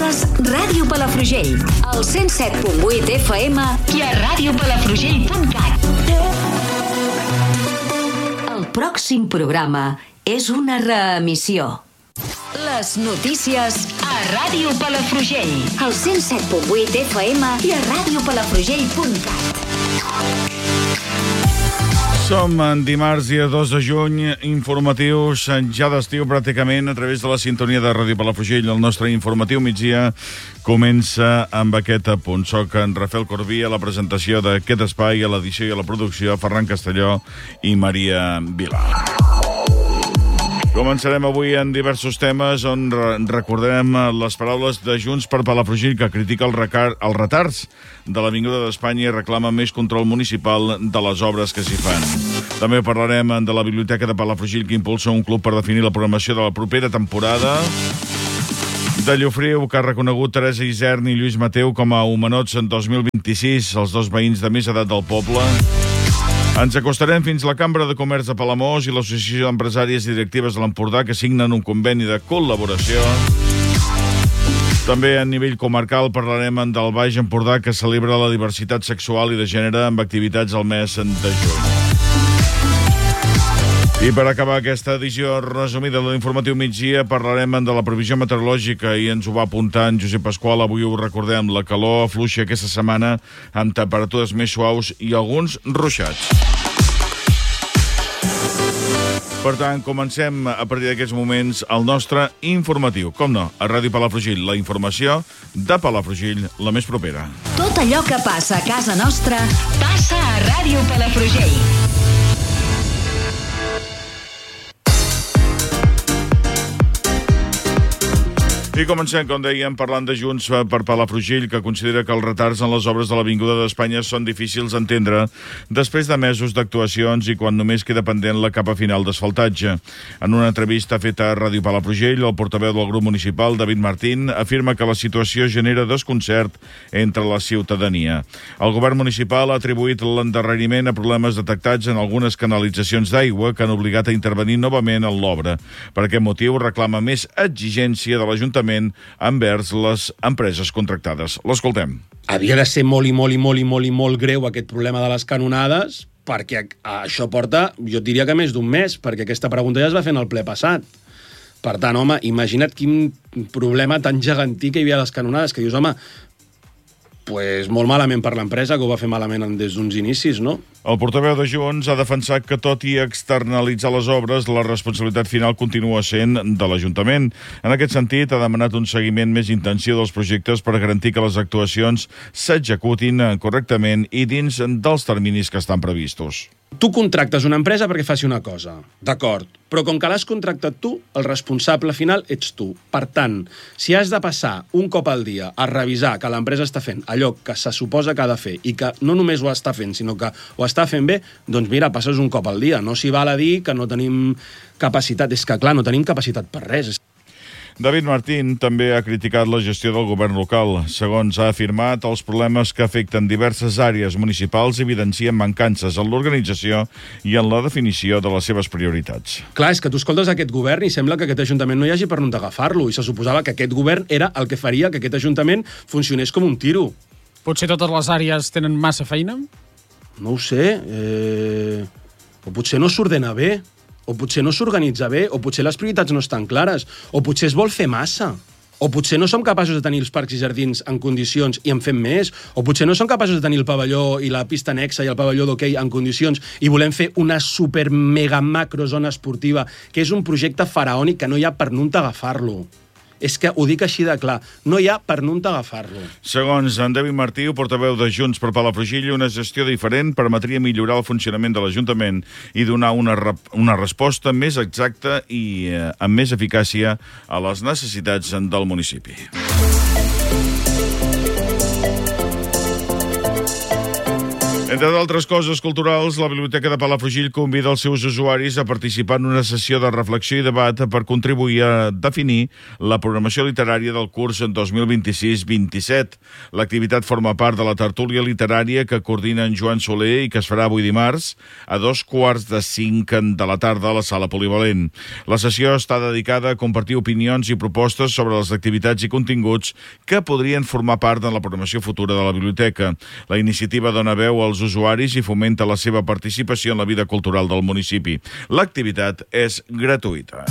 Escoltes Ràdio Palafrugell, al 107.8 FM i a radiopalafrugell.cat. El pròxim programa és una reemissió. Les notícies a Ràdio Palafrugell, al 107.8 FM i a radiopalafrugell.cat. Som en dimarts, dia 2 de juny, informatius ja d'estiu pràcticament a través de la sintonia de Ràdio Palafrugell. El nostre informatiu migdia comença amb aquest apunt. Soc en Rafael Corbí, a la presentació d'aquest espai, a l'edició i a la producció, Ferran Castelló i Maria Vilà. Començarem avui en diversos temes on recordarem les paraules de Junts per Palafrugell, que critica els retards de l'Avinguda d'Espanya i reclama més control municipal de les obres que s'hi fan. També parlarem de la Biblioteca de Palafrugell, que impulsa un club per definir la programació de la propera temporada. De Llofriu, que ha reconegut Teresa Isern i Lluís Mateu com a homenots en 2026, els dos veïns de més edat del poble. Ens acostarem fins a la Cambra de Comerç de Palamós i l'Associació d'Empresàries i Directives de l'Empordà, que signen un conveni de col·laboració. També a nivell comarcal parlarem del Baix Empordà, que celebra la diversitat sexual i de gènere amb activitats al mes de juny. I per acabar aquesta edició resumida de l'informatiu migdia, parlarem de la previsió meteorològica i ens ho va apuntar en Josep Pasqual. Avui ho recordem, la calor afluixa aquesta setmana amb temperatures més suaus i alguns ruixats. Per tant, comencem a partir d'aquests moments el nostre informatiu. Com no, a Ràdio Palafrugell, la informació de Palafrugell, la més propera. Tot allò que passa a casa nostra passa a Ràdio Palafrugell. I comencem, com dèiem, parlant de Junts per Palafrugell, que considera que els retards en les obres de l'Avinguda d'Espanya són difícils d'entendre després de mesos d'actuacions i quan només queda pendent la capa final d'asfaltatge. En una entrevista feta a Ràdio Palafrugell, el portaveu del grup municipal, David Martín, afirma que la situació genera desconcert entre la ciutadania. El govern municipal ha atribuït l'endarreriment a problemes detectats en algunes canalitzacions d'aigua que han obligat a intervenir novament en l'obra. Per aquest motiu reclama més exigència de l'Ajuntament envers les empreses contractades. L'escoltem. Havia de ser molt greu aquest problema de les canonades, perquè això porta, jo diria que més d'un mes, perquè aquesta pregunta ja es va fer en el ple passat. Per tant, home, imagina't quin problema tan gegantí que hi havia a les canonades, que dius, home, pues molt malament per l'empresa, que ho va fer malament des d'uns inicis, no? El portaveu de Junts ha defensat que, tot i externalitzar les obres, la responsabilitat final continua sent de l'Ajuntament. En aquest sentit, ha demanat un seguiment més intensiu dels projectes per garantir que les actuacions s'executin correctament i dins dels terminis que estan previstos. Tu contractes una empresa perquè faci una cosa, d'acord, però com que l'has contractat tu, el responsable final ets tu. Per tant, si has de passar un cop al dia a revisar que l'empresa està fent allò que se suposa que ha de fer i que no només ho està fent, sinó que ho està fent bé, doncs mira, passes un cop al dia. No s'hi val a dir que no tenim capacitat. És que, clar, no tenim capacitat per res. David Martín també ha criticat la gestió del govern local. Segons ha afirmat, els problemes que afecten diverses àrees municipals evidencien mancances en l'organització i en la definició de les seves prioritats. Clar, és que tu escoltes aquest govern i sembla que aquest Ajuntament no hi hagi per on agafar-lo, i se suposava que aquest govern era el que faria que aquest Ajuntament funcionés com un tiro. Potser totes les àrees tenen massa feina? No ho sé. O potser no s'ordena bé, o potser no s'organitza bé, o potser les prioritats no estan clares, o potser es vol fer massa, o potser no som capaços de tenir els parcs i jardins en condicions i en fem més, o potser no som capaços de tenir el pavelló i la pista anexa i el pavelló d'hoquei en condicions i volem fer una super mega macro zona esportiva, que és un projecte faraònic que no hi ha per on agafar-lo. És que ho dic així de clar, no hi ha per on agafar-lo. Segons en David Martí, portaveu de Junts per Palafrugell, una gestió diferent permetria millorar el funcionament de l'Ajuntament i donar una resposta més exacta i amb més eficàcia a les necessitats del municipi. Entre d'altres coses culturals, la Biblioteca de Palafrugell convida els seus usuaris a participar en una sessió de reflexió i debat per contribuir a definir la programació literària del curs 2026-27. L'activitat forma part de la tertúlia literària que coordina en Joan Soler i que es farà avui dimarts a 14:45 de la tarda a la sala polivalent. La sessió està dedicada a compartir opinions i propostes sobre les activitats i continguts que podrien formar part de la programació futura de la biblioteca. La iniciativa dona veu als usuaris i fomenta la seva participació en la vida cultural del municipi. L'activitat és gratuïta.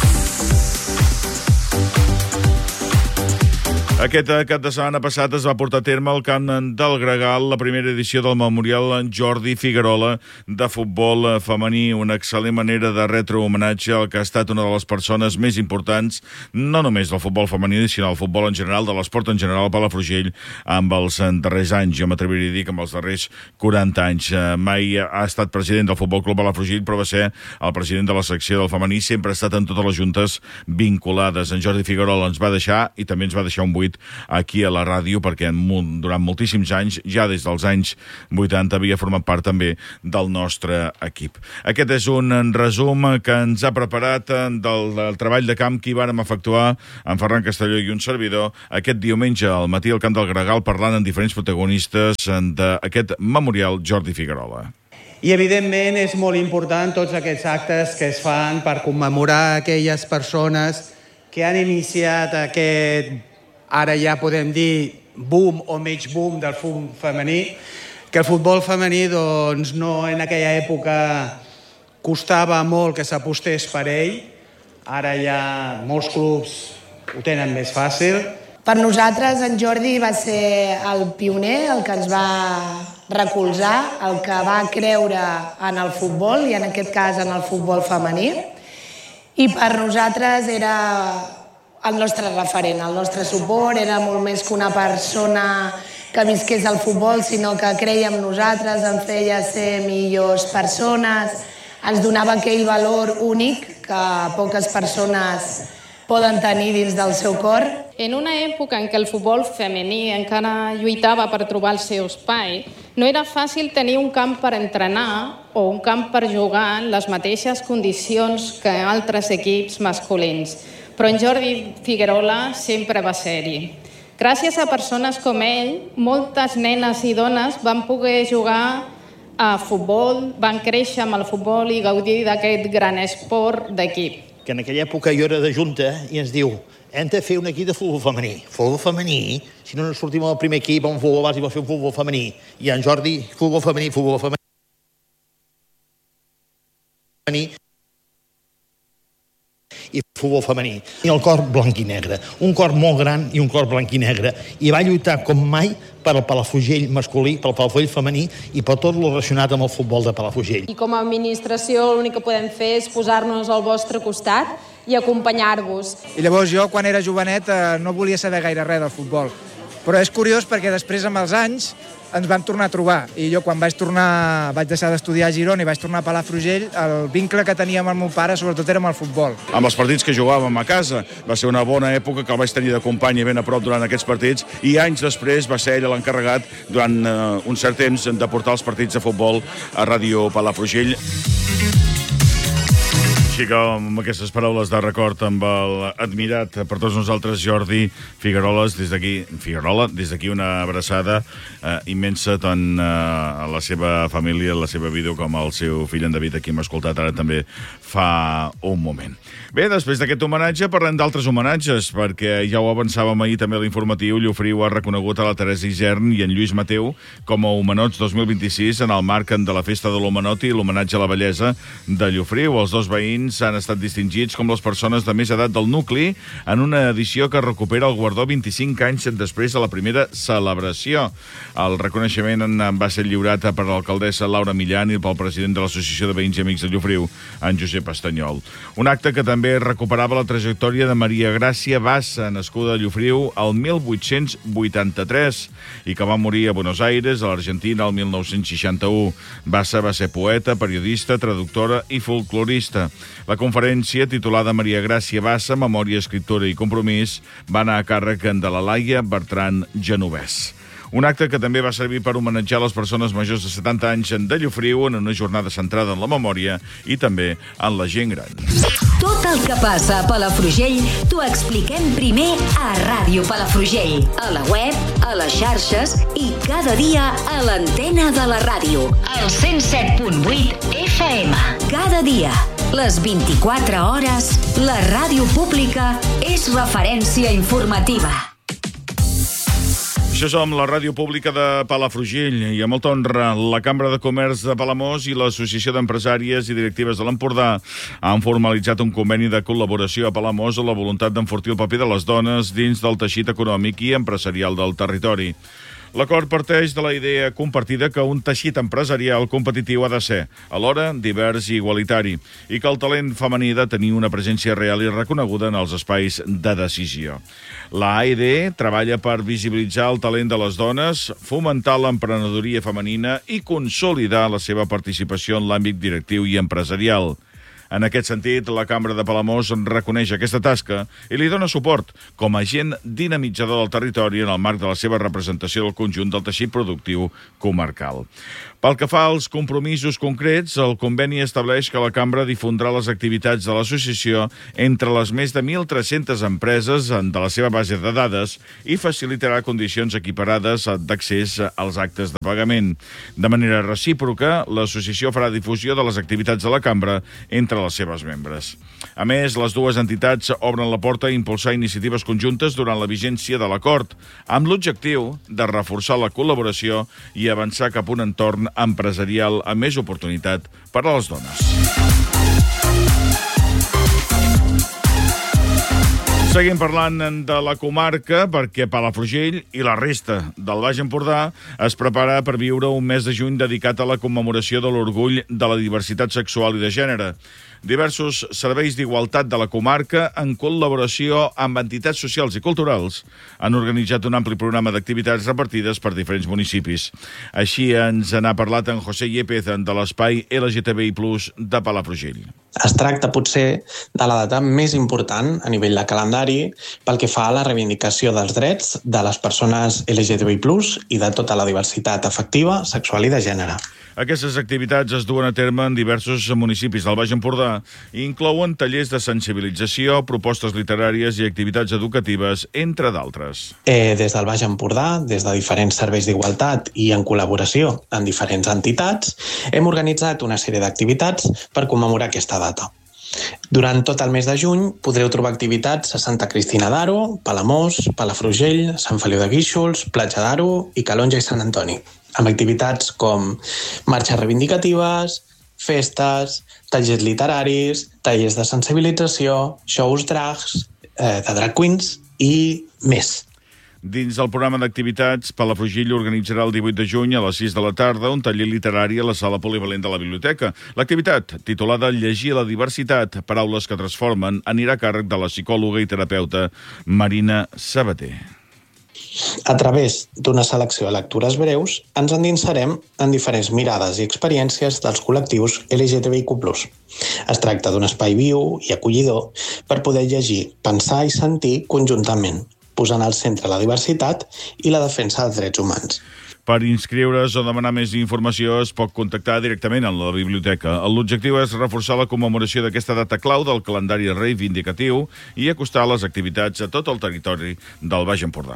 Aquest cap de setmana passat es va portar a terme al Camp del Gregal la primera edició del Memorial Jordi Figuerola de futbol femení, una excel·lent manera de retre homenatge al que ha estat una de les persones més importants, no només del futbol femení, sinó del futbol en general, de l'esport en general a Palafrugell, amb els darrers anys. Jo m'atreviria a dir que amb els darrers 40 anys. Mai ha estat president del Futbol Club Palafrugell, però va ser el president de la secció del femení, sempre ha estat en totes les juntes vinculades. En Jordi Figuerola ens va deixar, i també ens va deixar un buit aquí a la ràdio, perquè durant moltíssims anys, ja des dels anys 80, havia format part també del nostre equip. Aquest és un resum que ens ha preparat del treball de camp que hi vàrem efectuar en Ferran Castelló i un servidor aquest diumenge al matí al Camp del Gregal, parlant amb diferents protagonistes d'aquest Memorial Jordi Figuerola. I, evidentment, és molt important tots aquests actes que es fan per commemorar aquelles persones que han iniciat aquest, ara ja podem dir, boom o mig boom del futbol femení, que el futbol femení, doncs, no en aquella època costava molt que s'apostés per ell. Ara ja molts clubs ho tenen més fàcil. Per nosaltres, en Jordi va ser el pioner, el que ens va recolzar, el que va creure en el futbol, i en aquest cas en el futbol femení. I per nosaltres era el nostre referent, el nostre suport, era molt més que una persona que visqués el futbol, sinó que creia en nosaltres, ens feia ser millors persones, ens donava aquell valor únic que poques persones poden tenir dins del seu cor. En una època en què el futbol femení encara lluitava per trobar el seu espai, no era fàcil tenir un camp per entrenar o un camp per jugar en les mateixes condicions que altres equips masculins. Però en Jordi Figuerola sempre va ser-hi. Gràcies a persones com ell, moltes nenes i dones van poder jugar a futbol, van créixer amb el futbol i gaudir d'aquest gran esport d'equip. Que en aquella època jo era de junta i ens diu: hem de fer un equip de futbol femení. Futbol femení? Si no sortim al primer equip amb futbol base i va fer un futbol femení. I en Jordi, futbol femení. I futbol femení. I el cor blanc i negre. Un cor molt gran i un cor blanc i negre. I va lluitar com mai per al Palafrugell masculí, per al Palafrugell femení i per tot el relacionat amb el futbol de Palafrugell. I com a administració l'únic que podem fer és posar-nos al vostre costat i acompanyar-vos. I llavors jo, quan era jovenet, no volia saber gaire res del futbol. Però és curiós perquè després, amb els anys, ens vam tornar a trobar. I jo, quan vaig deixar d'estudiar a Girona i vaig tornar a Palafrugell, el vincle que tenia amb el meu pare, sobretot, era amb el futbol. Amb els partits que jugàvem a casa, va ser una bona època que el vaig tenir de company ben a prop durant aquests partits, i anys després va ser ell l'encarregat durant un cert temps de portar els partits de futbol a Ràdio Palafrugell. Així que amb aquestes paraules de record amb l'admirat per tots nosaltres Jordi Figuerola, des d'aquí una abraçada immensa tant a la seva família, a la seva vídeo, com al seu fill en David, aquí hem escoltat ara també fa un moment. Bé, després d'aquest homenatge parlem d'altres homenatges, perquè ja ho avançàvem ahir també a l'informatiu. Llofriu ha reconegut a la Teresa Isern i en Lluís Mateu com a Homenots 2026 en el marc de la Festa de l'Homenot i l'homenatge a la bellesa de Llofriu. Els dos veïns han estat distingits com les persones de més edat del nucli en una edició que recupera el guardó 25 anys després de la primera celebració. El reconeixement va ser lliurat per l'alcaldessa Laura Millán i pel president de l'Associació de Veïns i Amics de Llofriu, en Josep Estanyol. Un acte que també recuperava la trajectòria de Maria Gràcia Bassa, nascuda a Llofriu el 1883 i que va morir a Buenos Aires, a l'Argentina, el 1961. Bassa va ser poeta, periodista, traductora i folclorista. La conferència, titulada Maria Gràcia Bassa, Memòria, Escriptura i Compromís, va anar a càrrec de la Laia Bertran Genovès. Un acte que també va servir per homenatjar les persones majors de 70 anys de Llofriu en una jornada centrada en la memòria i també en la gent gran. Tot el que passa a Palafrugell t'ho expliquem primer a Ràdio Palafrugell, a la web, a les xarxes i cada dia a l'antena de la ràdio, al 107.8 FM. Cada dia, les 24 hores, la ràdio pública és referència informativa. Això som la ràdio pública de Palafrugell i a molta honra la Cambra de Comerç de Palamós i l'Associació d'Empresàries i Directives de l'Empordà han formalitzat un conveni de col·laboració a Palamós amb la voluntat d'enfortir el paper de les dones dins del teixit econòmic i empresarial del territori. L'acord parteix de la idea compartida que un teixit empresarial competitiu ha de ser, alhora, divers i igualitari, i que el talent femení ha de tenir una presència real i reconeguda en els espais de decisió. La AED treballa per visibilitzar el talent de les dones, fomentar l'emprenedoria femenina i consolidar la seva participació en l'àmbit directiu i empresarial. En aquest sentit, la Cambra de Palamós reconeix aquesta tasca i li dona suport com a agent dinamitzador del territori en el marc de la seva representació del conjunt del teixit productiu comarcal. Pel que fa als compromisos concrets, el conveni estableix que la Cambra difondrà les activitats de l'associació entre les més de 1.300 empreses de la seva base de dades i facilitarà condicions equiparades d'accés als actes de pagament. De manera recíproca, l'associació farà difusió de les activitats de la Cambra entre les seves membres. A més, les dues entitats obren la porta a impulsar iniciatives conjuntes durant la vigència de l'acord, amb l'objectiu de reforçar la col·laboració i avançar cap a un entorn empresarial amb més oportunitat per a les dones. Seguim parlant de la comarca perquè Palafrugell i la resta del Baix Empordà es prepara per viure un mes de juny dedicat a la commemoració de l'orgull de la diversitat sexual i de gènere. Diversos serveis d'igualtat de la comarca, en col·laboració amb entitats socials i culturals, han organitzat un ampli programa d'activitats repartides per diferents municipis. Així ens n'ha parlat en José Yepez de l'espai LGTBI+ de Palafrugell. Es tracta potser de la data més important a nivell de calendari pel que fa a la reivindicació dels drets de les persones LGTBI+ i de tota la diversitat afectiva, sexual i de gènere. Aquestes activitats es duen a terme en diversos municipis del Baix Empordà i inclouen tallers de sensibilització, propostes literàries i activitats educatives, entre d'altres. Des del Baix Empordà, des de diferents serveis d'igualtat i en col·laboració amb diferents entitats, hem organitzat una sèrie d'activitats per commemorar aquesta data. Durant tot el mes de juny podreu trobar activitats a Santa Cristina d'Aro, Palamós, Palafrugell, Sant Feliu de Guíxols, Platja d'Aro i Calonja i Sant Antoni, amb activitats com marxes reivindicatives, festes, tallers literaris, tallers de sensibilització, shows drags, de drag queens i més. Dins del programa d'activitats, Palafrugell organitzarà el 18 de juny a les 6 de la tarda un taller literari a la sala polivalent de la biblioteca. L'activitat, titulada Llegir la diversitat, paraules que transformen, anirà a càrrec de la psicòloga i terapeuta Marina Sabater. A través d'una selecció de lectures breus, ens endinsarem en diferents mirades i experiències dels col·lectius LGTBIQ+. Es tracta d'un espai viu i acollidor per poder llegir, pensar i sentir conjuntament, posant al centre la diversitat i la defensa dels drets humans. Per inscriure's o demanar més informació es pot contactar directament amb la biblioteca. L'objectiu és reforçar la commemoració d'aquesta data clau del calendari reivindicatiu i acostar les activitats a tot el territori del Baix Empordà.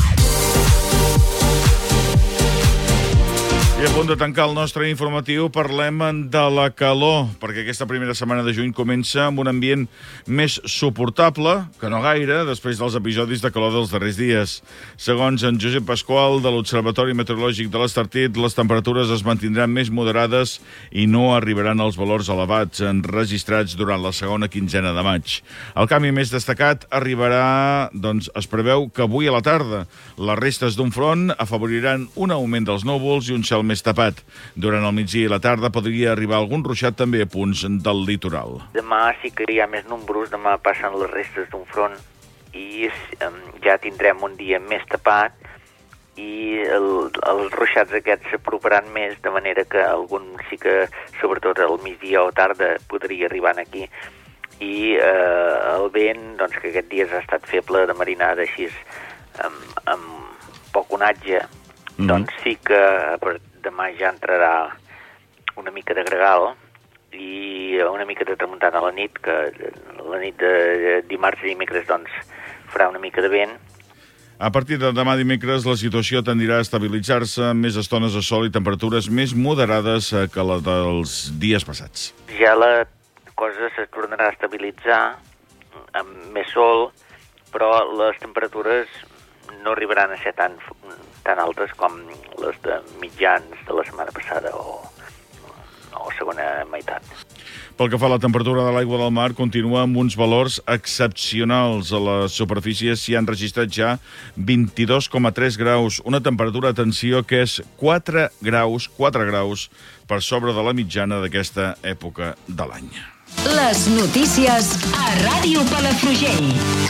I a punt de tancar el nostre informatiu parlem de la calor, perquè aquesta primera setmana de juny comença amb un ambient més suportable, que no gaire, després dels episodis de calor dels darrers dies. Segons en Josep Pasqual, de l'Observatori Meteorològic de l'Estartit, les temperatures es mantindran més moderades i no arribaran als valors elevats enregistrats durant la segona quinzena de maig. El canvi més destacat arribarà, es preveu que avui a la tarda. Les restes d'un front afavoriran un augment dels núvols i un cel més tapat. Durant el migdia i la tarda podria arribar algun ruixat també a punts del litoral. Demà sí que hi ha més números, demà passen les restes d'un front i ja tindrem un dia més tapat i els ruixats aquests s'aproparan més, de manera que algun sí que, sobretot al migdia o tarda, podria arribar aquí. I el vent, que aquest dia ha estat feble de marinada així amb poc onatge, Doncs sí que demà ja entrarà una mica de gregal i una mica de tramuntana a la nit, que la nit de dimarts i dimecres doncs farà una mica de vent. A partir de demà dimecres la situació tendirà a estabilitzar-se, més estones de sol i temperatures més moderades que la dels dies passats. Ja la cosa se tornarà a estabilitzar amb més sol, però les temperatures no arribaran a ser tan altes com les de mitjans de la setmana passada o segona meitat. Pel que fa a la temperatura de l'aigua del mar, continua amb uns valors excepcionals. A la superfície s'hi han registrat ja 22,3 graus, una temperatura, atenció, que és 4 graus per sobre de la mitjana d'aquesta època de l'any. Les notícies a Ràdio Palafrugell.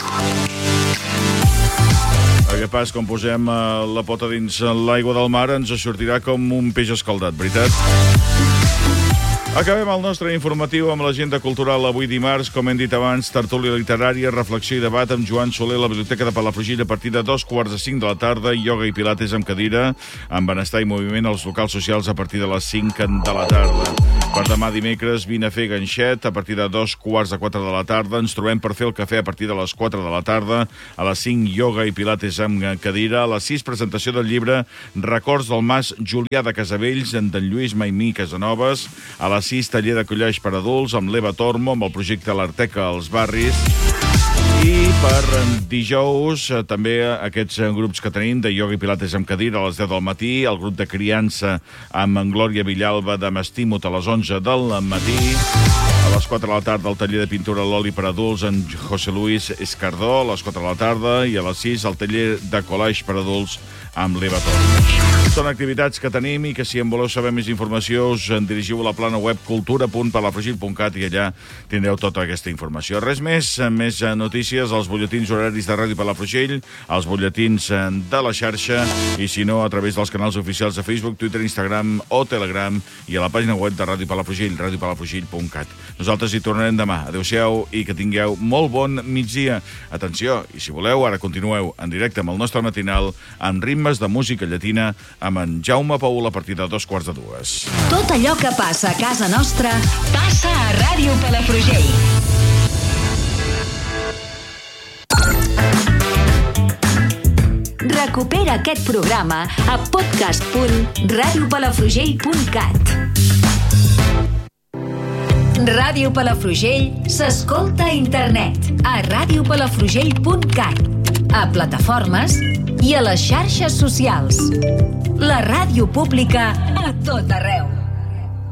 El pas, quan posem la pota dins l'aigua del mar, ens sortirà com un peix escaldat, veritat? Acabem el nostre informatiu amb l'agenda cultural avui dimarts. Com hem dit abans, tertúlia literària, reflexió i debat amb Joan Soler a la Biblioteca de Palafrugell a partir de 2:45 de la tarda, ioga i pilates amb cadira, amb benestar i moviment als locals socials a partir de les 5 de la tarda. Per demà dimecres, vine a fer ganxet a partir de 3:45 de la tarda. Ens trobem per fer el cafè a partir de les 4 de la tarda. A les 5, ioga i pilates amb cadira. A les 6, presentació del llibre Records del Mas Julià de Casavells, d'en Lluís Maimí Casanovas. A les 6, taller de collage per adults amb l'Eva Tormo, amb el projecte L'Arteca als barris. I per dijous, també aquests grups que tenim de ioga i pilates amb cadira a les 10 del matí, el grup de criança amb en Glòria Villalba de M'Estimo a les 11 del matí. A les 4 de la tarda, el taller de pintura a l'oli per adults en José Luis Escardó, a les 4 de la tarda, i a les 6, el taller de collage per adults amb l'Eva Tormo. Són activitats que tenim i que si en voleu saber més informació us en dirigiu a la plana web cultura.palafrugell.cat i allà tindreu tota aquesta informació. Res més notícies, als butlletins horaris de Ràdio Palafrugell, als butlletins de la xarxa i si no a través dels canals oficials de Facebook, Twitter, Instagram o Telegram i a la pàgina web de Ràdio Palafrugell, radiopalafrugell.cat. Nosaltres hi tornarem demà. Adéu-siau i que tingueu molt bon migdia. Atenció, i si voleu, ara continueu en directe amb el nostre matinal amb ritmes de música llatina amb en Jaume Paul a partir de 2:45. Tot allò que passa a casa nostra passa a Ràdio Palafrugell. Recupera aquest programa a podcast.radiopalafrugell.cat. Ràdio Palafrugell s'escolta a internet a radiopalafrugell.cat, a plataformes i a les xarxes socials. La ràdio pública a tot arreu.